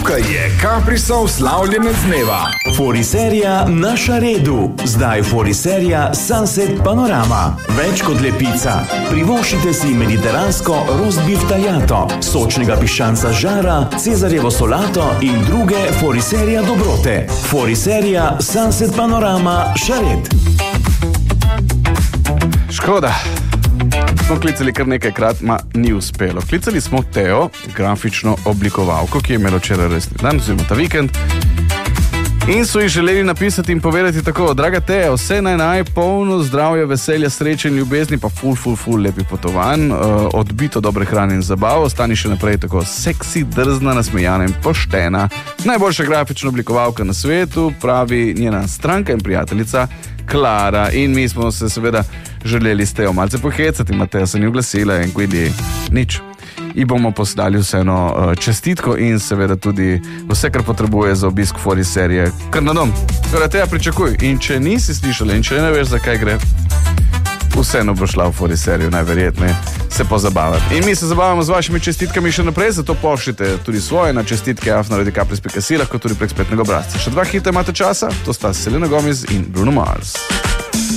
Tukaj je Caprisov slavljenec dneva. Foriserija na Šaredu. Zdaj foriserija Sunset Panorama. Več kot lepica. Privoščite si mediteransko roast beef tajato, sočnega piščanca žara, cezarjevo solato in druge foriserija dobrote. Foriserija Sunset Panorama Šared. Škoda. Smo klicali kar nekajkrat, ni uspelo. Klicali smo Teo, grafično oblikovalko, ki je imela včeraj resni dan, oziroma ta vikend. In so jih želeli napisati in povedati tako: draga Teo, vse naj, polno zdravja, veselja, sreče in ljubezni, pa ful lepi potovanj, odbito dobre hrane in zabav, ostani še naprej tako seksi, drzna, nasmejana in poštena. Najboljša grafična oblikovalka na svetu, pravi njena stranka in prijateljica Klara. In mi smo se seveda želeli s Teo malce pohecati, Mateja se ni oglasila in quindi nič. In bomo poslali vseeno čestitko in seveda tudi vse, kar potrebuje za obisk foriserije. Kar na dom. Torej, Teja, pričakuj. In če nisi slišala in če ne veš, zakaj gre, vseeno bo šla v foriserijo, najverjetneje se pozabavati. In mi se zabavamo z vašimi čestitkami še naprej, zato pošljite tudi svoje na čestitke@radiocampus.si, lahko tudi prek spletnega obrazca. Še 2 hita imate časa, to sta Selena Gomez in Bruno Mars.